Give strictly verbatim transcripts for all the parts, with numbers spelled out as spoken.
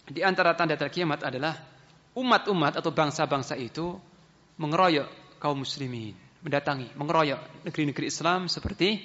di antara tanda-tanda kiamat adalah umat-umat atau bangsa-bangsa itu mengeroyok kaum muslimin, mendatangi, mengeroyok negeri-negeri Islam seperti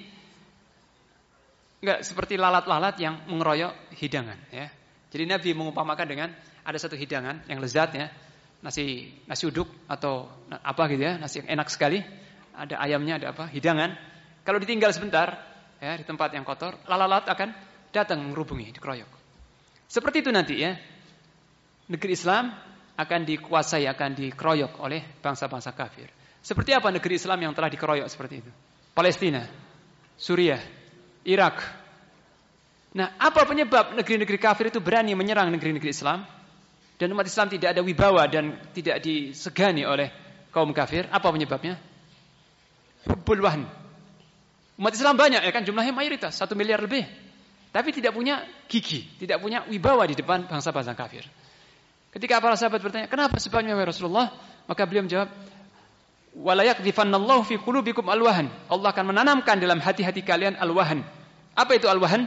enggak seperti lalat-lalat yang mengeroyok hidangan, ya. Jadi Nabi mengumpamakan dengan ada satu hidangan yang lezat, ya, nasi nasi uduk atau apa gitu, ya, nasi yang enak sekali, ada ayamnya, ada apa, hidangan. Kalau ditinggal sebentar, ya, di tempat yang kotor, lalat-lalat akan datang mengerubungi, dikeroyok. Seperti itu nanti, ya, negeri Islam akan dikuasai, akan dikeroyok oleh bangsa-bangsa kafir. Seperti apa negeri Islam yang telah dikeroyok seperti itu? Palestina, Suriah, Irak. Nah, apa penyebab negeri-negeri kafir itu berani menyerang negeri-negeri Islam dan umat Islam tidak ada wibawa dan tidak disegani oleh kaum kafir? Apa penyebabnya? Hubbul wahn. Umat Islam banyak, ya kan, jumlahnya mayoritas satu miliar lebih, tapi tidak punya gigi, tidak punya wibawa di depan bangsa-bangsa kafir. Ketika para sahabat bertanya, kenapa sebabnya ya Rasulullah? Maka beliau menjawab, wala yakdhifannallahu fi qulubikum alwahan. Allah akan menanamkan dalam hati-hati kalian alwahan. Apa itu alwahan?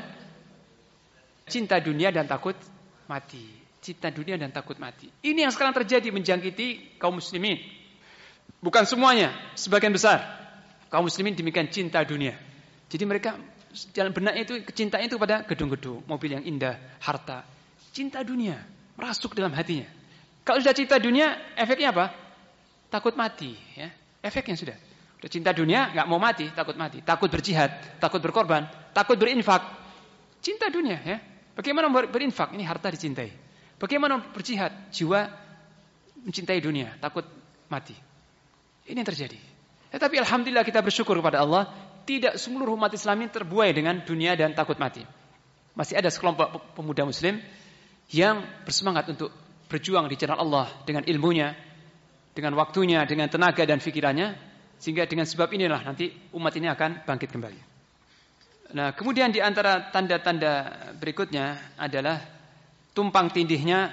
Cinta dunia dan takut mati. Cinta dunia dan takut mati. Ini yang sekarang terjadi menjangkiti kaum muslimin. Bukan semuanya, sebagian besar kaum muslimin demikian cinta dunia. Jadi mereka dalam benaknya itu kecintaan itu pada gedung-gedung, mobil yang indah, harta. Cinta dunia merasuk dalam hatinya. Kalau sudah cinta dunia, efeknya apa? Takut mati, ya. Efeknya sudah. Sudah cinta dunia, nggak mau mati, takut mati, takut berjihad, takut berkorban, takut berinfak. Cinta dunia, ya. Bagaimana berinfak? Ini harta dicintai. Bagaimana berjihad? Jiwa mencintai dunia, takut mati. Ini yang terjadi. Tetapi alhamdulillah kita bersyukur kepada Allah, tidak seluruh umat Islam ini terbuai dengan dunia dan takut mati. Masih ada sekelompok pemuda muslim yang bersemangat untuk berjuang di jalan Allah dengan ilmunya, dengan waktunya, dengan tenaga dan fikirannya, sehingga dengan sebab inilah nanti umat ini akan bangkit kembali. Nah, kemudian di antara tanda-tanda berikutnya adalah tumpang tindihnya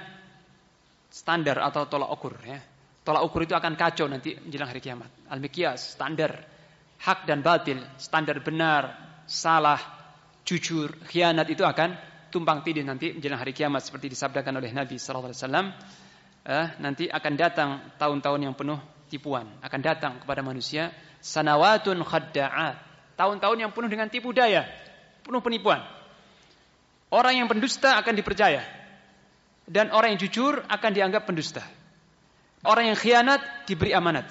standar atau tolak ukur, ya. Tolak ukur itu akan kacau nanti menjelang hari kiamat. Al-miqyas, standar hak dan batil, standar benar, salah, jujur, khianat itu akan tumpang tindih nanti menjelang hari kiamat seperti disabdakan oleh Nabi sallallahu alaihi wasallam. Eh, nanti akan datang tahun-tahun yang penuh tipuan, akan datang kepada manusia sanawatun khadda'at, tahun-tahun yang penuh dengan tipu daya, penuh penipuan. Orang yang pendusta akan dipercaya dan orang yang jujur akan dianggap pendusta. Orang yang khianat diberi amanat,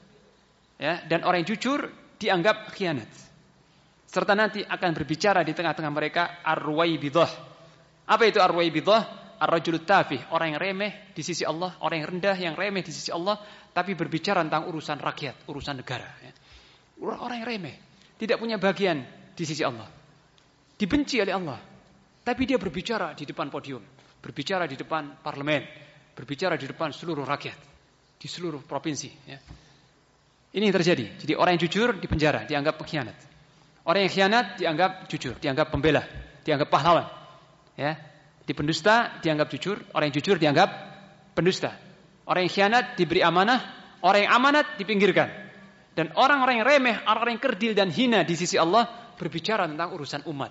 ya, dan orang yang jujur dianggap khianat. Serta nanti akan berbicara di tengah-tengah mereka ar-ruwaibidah. Apa itu ar-ruwaibidah? Ar-rajulut tafih, orang yang remeh di sisi Allah, orang yang rendah yang remeh di sisi Allah, tapi berbicara tentang urusan rakyat, urusan negara, ya. Orang yang remeh, tidak punya bagian di sisi Allah, dibenci oleh Allah, tapi dia berbicara di depan podium, berbicara di depan parlemen, berbicara di depan seluruh rakyat, di seluruh provinsi, ya. Ini yang terjadi. Jadi orang yang jujur dipenjara, dianggap pengkhianat. Orang yang khianat dianggap jujur, dianggap pembela, dianggap pahlawan, ya. Di pendusta dianggap jujur, orang yang jujur dianggap pendusta. Orang yang khianat diberi amanah, orang yang amanat dipinggirkan. Dan orang-orang yang remeh, orang-orang yang kerdil dan hina di sisi Allah berbicara tentang urusan umat.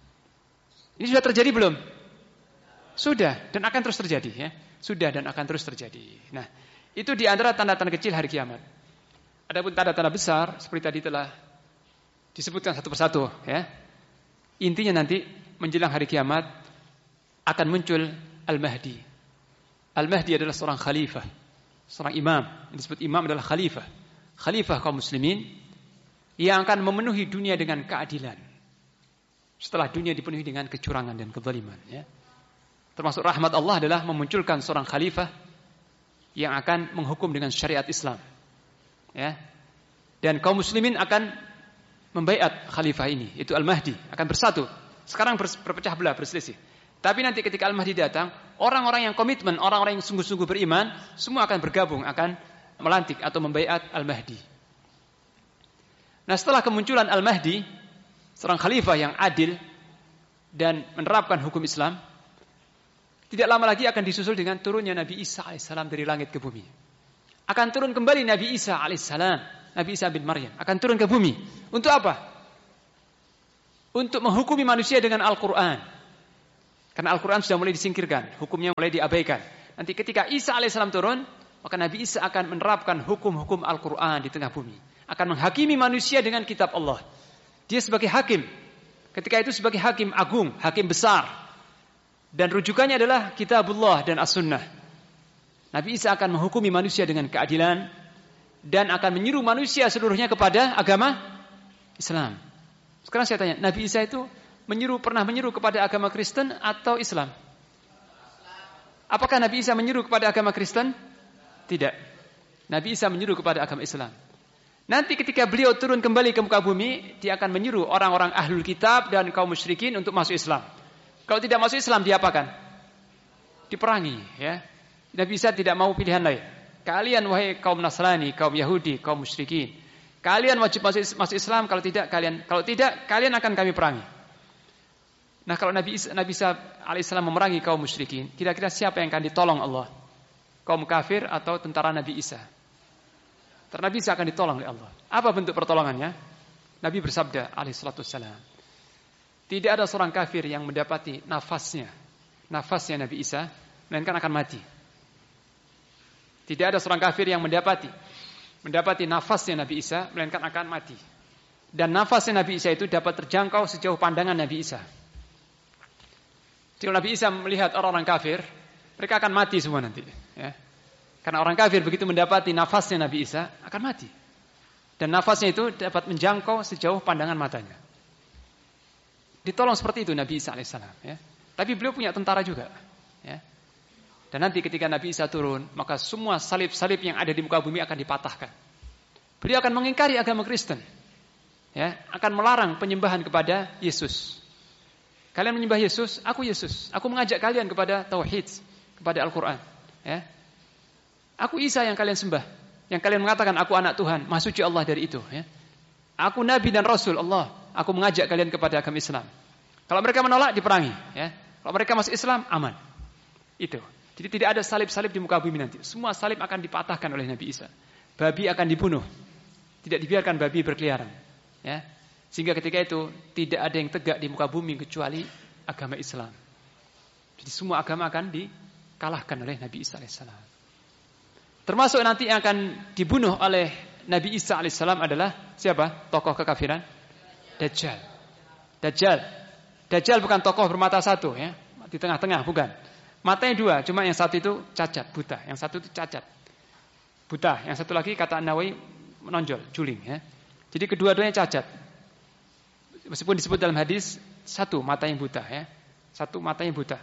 Ini sudah terjadi belum? Sudah, dan akan terus terjadi, ya. Sudah dan akan terus terjadi. Nah, itu di antara tanda-tanda kecil hari kiamat. Adapun tanda-tanda besar seperti tadi telah disebutkan satu persatu, ya. Intinya nanti menjelang hari kiamat akan muncul Al-Mahdi. Al-Mahdi adalah seorang khalifah, seorang imam. Yang disebut imam adalah khalifah. Khalifah kaum muslimin yang akan memenuhi dunia dengan keadilan setelah dunia dipenuhi dengan kecurangan dan kezaliman, ya. Termasuk rahmat Allah adalah memunculkan seorang khalifah yang akan menghukum dengan syariat Islam, ya. Dan kaum muslimin akan membaiat khalifah ini, itu Al-Mahdi, akan bersatu. Sekarang berpecah belah, berselisih. Tapi nanti ketika Al-Mahdi datang, orang-orang yang komitmen, orang-orang yang sungguh-sungguh beriman, semua akan bergabung, akan melantik atau membaiat Al-Mahdi. Nah, setelah kemunculan Al-Mahdi, seorang khalifah yang adil dan menerapkan hukum Islam, tidak lama lagi akan disusul dengan turunnya Nabi Isa alaihissalam dari langit ke bumi. Akan turun kembali Nabi Isa alaihissalam, Nabi Isa bin Maryam, akan turun ke bumi. Untuk apa? Untuk menghukumi manusia dengan Al-Quran. Karena Al-Quran sudah mulai disingkirkan, hukumnya mulai diabaikan. Nanti ketika Isa alaihissalam turun, maka Nabi Isa akan menerapkan hukum-hukum Al-Quran di tengah bumi. Akan menghakimi manusia dengan kitab Allah. Dia sebagai hakim. Ketika itu sebagai hakim agung, hakim besar. Dan rujukannya adalah kitabullah dan as-sunnah. Nabi Isa akan menghukumi manusia dengan keadilan. Dan akan menyuruh manusia seluruhnya kepada agama Islam. Sekarang saya tanya, Nabi Isa itu menyuruh, pernah menyuruh kepada agama Kristen atau Islam? Apakah Nabi Isa menyuruh kepada agama Kristen? Tidak. Nabi Isa menyuruh kepada agama Islam. Nanti ketika beliau turun kembali ke muka bumi, dia akan menyuruh orang-orang ahlul kitab dan kaum musyrikin untuk masuk Islam. Kalau tidak masuk Islam, diapakan? Diperangi. Ya. Nabi Isa tidak mau pilihan lain. Kalian wahai kaum Nasrani, kaum Yahudi, kaum musyrikin, kalian wajib masuk, masuk Islam. Kalau tidak, kalian kalau tidak, kalian akan kami perangi. Nah, kalau Nabi Isa, Nabi Isa alaihissalam memerangi kaum musyrikin, kira-kira siapa yang akan ditolong Allah? Kaum kafir atau tentara Nabi Isa? Tentara Nabi Isa akan ditolong oleh Allah. Apa bentuk pertolongannya? Nabi bersabda alaihissalatu wassalam, tidak ada seorang kafir yang mendapati nafasnya, nafasnya Nabi Isa, melainkan akan mati. Tidak ada seorang kafir yang mendapati mendapati nafasnya Nabi Isa, melainkan akan mati. Dan nafasnya Nabi Isa itu dapat terjangkau sejauh pandangan Nabi Isa. Jika Nabi Isa melihat orang-orang kafir, mereka akan mati semua nanti. Ya. Karena orang kafir begitu mendapati nafasnya Nabi Isa, akan mati. Dan nafasnya itu dapat menjangkau sejauh pandangan matanya. Ditolong seperti itu Nabi Isa alaihissalam. Ya. Tapi beliau punya tentara juga. Ya. Dan nanti ketika Nabi Isa turun, maka semua salib-salib yang ada di muka bumi akan dipatahkan. Beliau akan mengingkari agama Kristen. Ya. Akan melarang penyembahan kepada Yesus. Kalian menyembah Yesus, aku Yesus. Aku mengajak kalian kepada tauhid, kepada Al-Quran. Ya. Aku Isa yang kalian sembah, yang kalian mengatakan aku anak Tuhan, Maha Suci Allah dari itu. Ya. Aku Nabi dan Rasul Allah. Aku mengajak kalian kepada agama Islam. Kalau mereka menolak, diperangi. Ya. Kalau mereka masuk Islam, aman. Itu. Jadi tidak ada salib-salib di muka bumi nanti. Semua salib akan dipatahkan oleh Nabi Isa. Babi akan dibunuh. Tidak dibiarkan babi berkeliaran. Ya. Sehingga ketika itu tidak ada yang tegak di muka bumi kecuali agama Islam. Jadi semua agama akan dikalahkan oleh Nabi Isa alaihissalam. Termasuk nanti yang akan dibunuh oleh Nabi Isa alaihissalam adalah siapa? Tokoh kekafiran? Dajjal. Dajjal. Dajjal bukan tokoh bermata satu, ya, di tengah-tengah, bukan. Matanya dua, cuma yang satu itu cacat, buta. Yang satu itu cacat, buta. Yang satu lagi kata An-Nawawi menonjol, juling. Ya. Jadi kedua-duanya cacat. Meskipun disebut dalam hadis satu mata yang buta, ya, satu mata yang buta.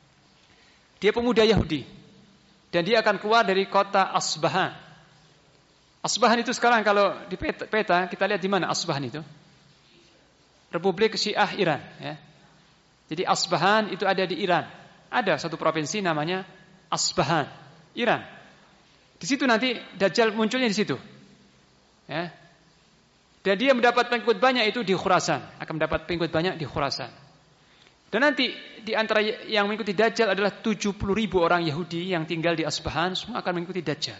Dia pemuda Yahudi dan dia akan keluar dari kota Asbahan. Asbahan itu sekarang kalau di peta, peta kita lihat di mana Asbahan itu? Republik Syiah Iran. Ya. Jadi Asbahan itu ada di Iran. Ada satu provinsi namanya Asbahan, Iran. Di situ nanti Dajjal munculnya di situ. Ya. Dan dia mendapat pengikut banyak itu di Khurasan. Akan mendapat pengikut banyak di Khurasan. Dan nanti di antara yang mengikuti Dajjal adalah tujuh puluh ribu orang Yahudi yang tinggal di Asbahan. Semua akan mengikuti Dajjal.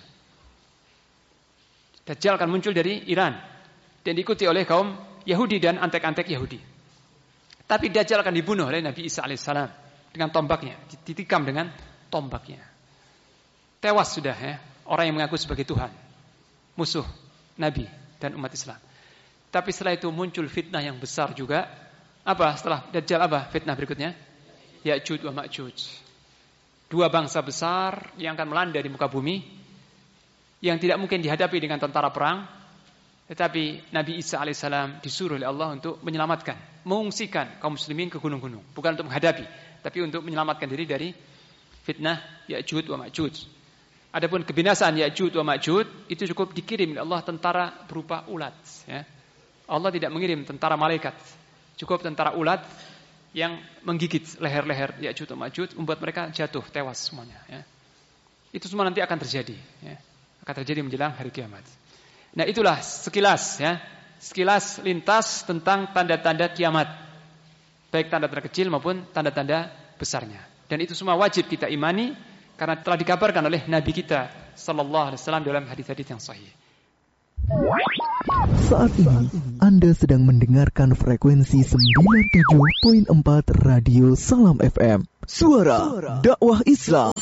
Dajjal akan muncul dari Iran. Dan diikuti oleh kaum Yahudi dan antek-antek Yahudi. Tapi Dajjal akan dibunuh oleh Nabi Isa alaihissalam. Dengan tombaknya. Ditikam dengan tombaknya. Tewas sudah, ya, orang yang mengaku sebagai Tuhan. Musuh Nabi dan umat Islam. Tapi setelah itu muncul fitnah yang besar juga. Apa setelah Dajjal apa fitnah berikutnya? Ya'juj wa Ma'juj. Dua bangsa besar yang akan melanda di muka bumi. Yang tidak mungkin dihadapi dengan tentara perang. Tetapi Nabi Isa alaihissalam disuruh oleh Allah untuk menyelamatkan. Mengungsikan kaum muslimin ke gunung-gunung. Bukan untuk menghadapi. Tapi untuk menyelamatkan diri dari fitnah Ya'juj wa Ma'juj. Adapun kebinasaan Ya'juj wa Ma'juj itu cukup dikirim oleh Allah tentara berupa ulat. Ya. Allah tidak mengirim tentara malaikat. Cukup tentara ulat yang menggigit leher-leher Ya'juj wa Ma'juj, membuat mereka jatuh, tewas semuanya. Ya. Itu semua nanti akan terjadi. Ya. Akan terjadi menjelang hari kiamat. Nah itulah sekilas, ya, sekilas lintas tentang tanda-tanda kiamat. Baik tanda-tanda kecil maupun tanda-tanda besarnya. Dan itu semua wajib kita imani karena telah dikabarkan oleh Nabi kita sallallahu alaihi wasallam dalam hadis-hadis yang sahih. Saat ini Anda sedang mendengarkan frekuensi sembilan puluh tujuh koma empat Radio Salam F M. Suara dakwah Islam.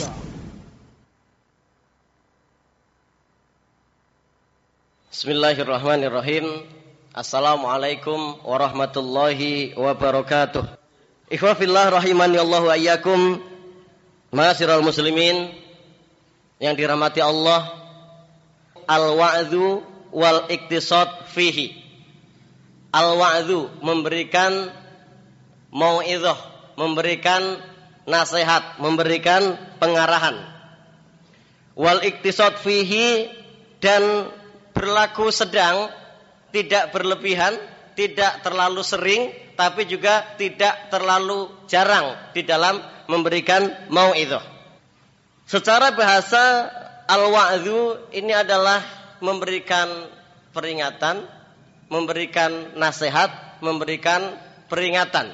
Bismillahirrahmanirrahim. Assalamualaikum warahmatullahi wabarakatuh. Ikhwa fillah rahimani Allah wa iyyakum. Ma'asyiral muslimin yang dirahmati Allah, al-wa'dhu wal iktisad fihi. Al-wa'dhu memberikan mau'izah, memberikan nasihat, memberikan pengarahan. Wal iktisad fihi, dan berlaku sedang, tidak berlebihan, tidak terlalu sering, tapi juga tidak terlalu jarang di dalam memberikan mau'izah. Secara bahasa, al-wa'dhu ini adalah memberikan peringatan, memberikan nasihat, memberikan peringatan.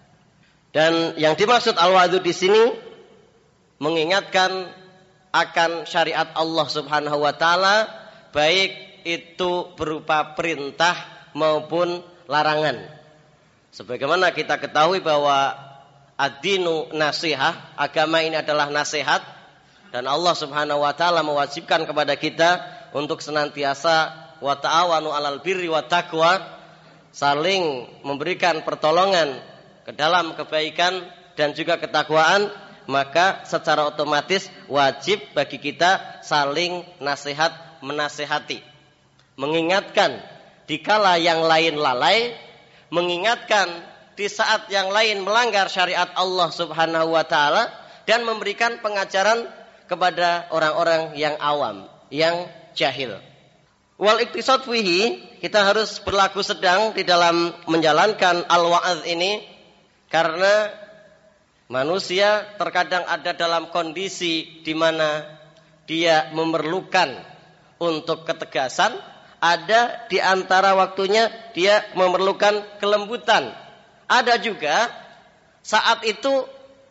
Dan yang dimaksud al-wa'dhu di sini mengingatkan akan syariat Allah Subhanahu wa taala, baik itu berupa perintah maupun larangan. Sebagaimana kita ketahui bahwa ad-dinu nasihah, agama ini adalah nasihat, dan Allah Subhanahu wa taala mewajibkan kepada kita untuk senantiasa wa ta'awanu 'alal birri wat taqwa, saling memberikan pertolongan ke dalam kebaikan dan juga ketakwaan. Maka secara otomatis wajib bagi kita saling nasihat menasihati, mengingatkan dikala yang lain lalai, mengingatkan di saat yang lain melanggar syariat Allah Subhanahu wa taala, dan memberikan pengajaran kepada orang-orang yang awam, yang jahil. Wal iktisad fihi, kita harus berlaku sedang di dalam menjalankan al-wa'adz ini, karena manusia terkadang ada dalam kondisi di mana dia memerlukan untuk ketegasan, ada di antara waktunya dia memerlukan kelembutan. Ada juga saat itu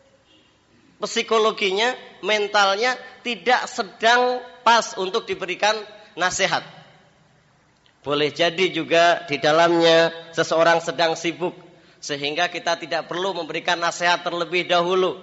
psikologinya, mentalnya tidak sedang pas untuk diberikan nasihat. Boleh jadi juga di dalamnya seseorang sedang sibuk, sehingga kita tidak perlu memberikan nasihat terlebih dahulu.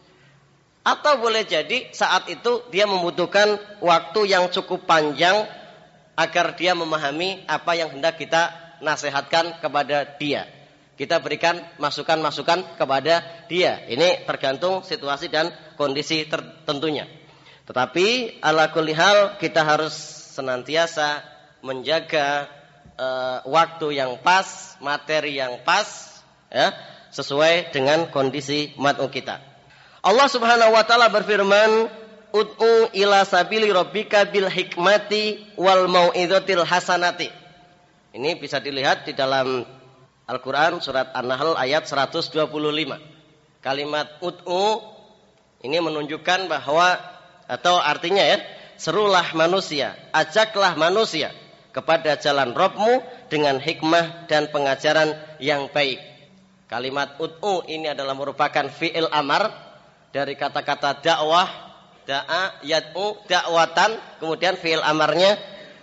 Atau boleh jadi saat itu dia membutuhkan waktu yang cukup panjang agar dia memahami apa yang hendak kita nasihatkan kepada dia. Kita berikan masukan-masukan kepada dia. Ini tergantung situasi dan kondisi tertentunya. Tetapi ala kulli hal kita harus senantiasa menjaga uh, waktu yang pas, materi yang pas, ya, sesuai dengan kondisi mad'u kita. Allah Subhanahu wa taala berfirman, "Ud'u ila sabili rabbika bil hikmati wal mau'izatil hasanati." Ini bisa dilihat di dalam Al-Quran surat An-Nahl ayat seratus dua puluh lima. Kalimat ud'u ini menunjukkan bahwa, atau artinya ya, serulah manusia, ajaklah manusia kepada jalan Rabbmu dengan hikmah dan pengajaran yang baik. Kalimat ud'u ini adalah merupakan fi'il amar dari kata-kata dakwah, da'a, yad'u, dakwatan, kemudian fi'il amarnya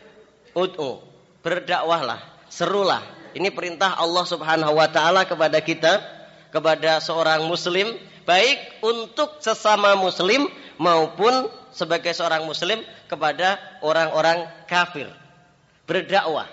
ud'u, berdakwahlah, serulah. Ini perintah Allah Subhanahu wa taala kepada kita, kepada seorang muslim, baik untuk sesama muslim maupun sebagai seorang muslim kepada orang-orang kafir. Berdakwah.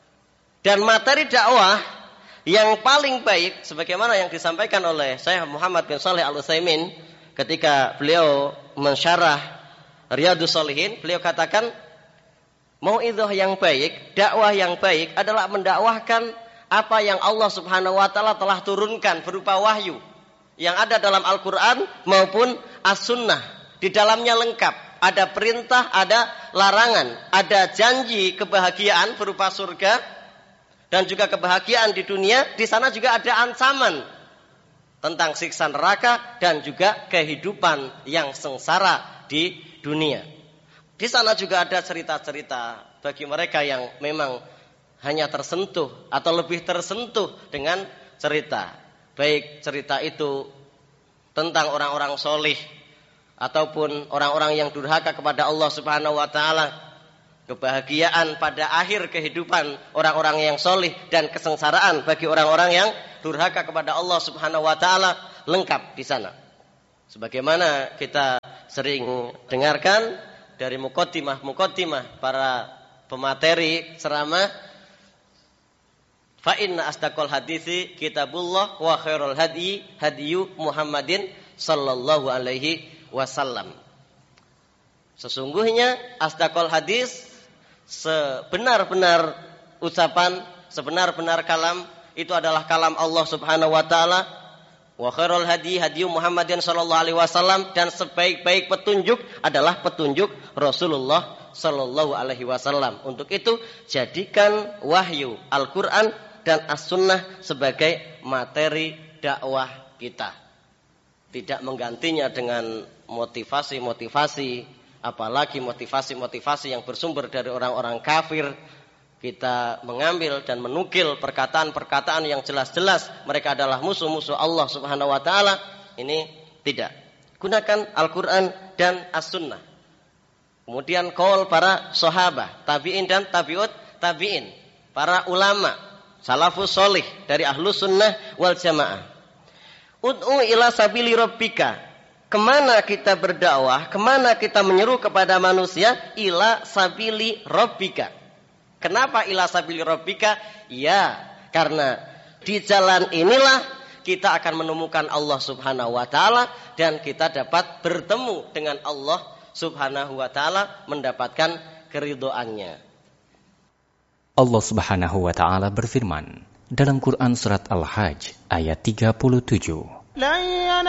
Dan materi dakwah yang paling baik sebagaimana yang disampaikan oleh Syekh Muhammad bin Shalih Al-Utsaimin ketika beliau mensyarah Riyadhus Shalihin, beliau katakan, mau'izah yang baik, dakwah yang baik adalah mendakwahkan apa yang Allah Subhanahu wa taala telah turunkan berupa wahyu yang ada dalam Al-Qur'an maupun As-Sunnah. Di dalamnya lengkap, ada perintah, ada larangan, ada janji kebahagiaan berupa surga dan juga kebahagiaan di dunia. Di sana juga ada ancaman tentang siksa neraka dan juga kehidupan yang sengsara di dunia. Di sana juga ada cerita-cerita bagi mereka yang memang hanya tersentuh atau lebih tersentuh dengan cerita. Baik cerita itu tentang orang-orang solih ataupun orang-orang yang durhaka kepada Allah Subhanahu wa taala. kebahagiaan pada akhir kehidupan orang-orang yang solih dan kesengsaraan bagi orang-orang yang durhaka kepada Allah Subhanahu wa taala lengkap di sana. Sebagaimana kita sering dengarkan dari muqaddimah-muqaddimah para pemateri ceramah, fa inna asdaqal haditsi kitabullah wa khairul hadyi hadyu Muhammadin sallallahu alaihi wasallam. Sesungguhnya asdaqal hadis, sebenar-benar ucapan, sebenar-benar kalam itu adalah kalam Allah Subhanahu wa taala. Wa khairul hadyi hadyu Muhammadin sallallahu alaihi wasallam, dan sebaik-baik petunjuk adalah petunjuk Rasulullah sallallahu alaihi wasallam. Untuk itu jadikan wahyu Al-Qur'an dan As-Sunnah sebagai materi dakwah kita. Tidak menggantinya dengan motivasi-motivasi, apalagi motivasi-motivasi yang bersumber dari orang-orang kafir. Kita mengambil dan menukil perkataan-perkataan yang jelas-jelas mereka adalah musuh-musuh Allah Subhanahu wa taala. Ini tidak. Gunakan Al-Qur'an dan As-Sunnah. Kemudian qaul para sahabat, tabi'in dan tabi'ut tabi'in, para ulama salafus sholih dari ahlus sunnah wal jamaah. Ud'u ila sabili rabbika. Kemana kita berdakwah, kemana kita menyeru kepada manusia? Ila sabili rabbika. Kenapa ila sabili rabbika? Ya, karena di jalan inilah kita akan menemukan Allah Subhanahu wa taala dan kita dapat bertemu dengan Allah Subhanahu wa taala, mendapatkan keridhoannya. Allah Subhanahu wa taala berfirman dalam Quran surat Al-Hajj ayat tiga puluh tujuh.